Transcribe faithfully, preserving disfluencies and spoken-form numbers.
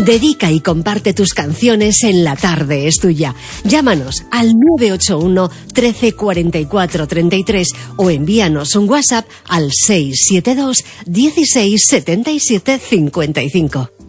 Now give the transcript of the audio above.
Dedica y comparte tus canciones en La Tarde es Tuya. Llámanos al nueve ocho uno, trece, cuarenta y cuatro, treinta y tres o envíanos un WhatsApp al seis siete dos, dieciséis, setenta y siete, cincuenta y cinco.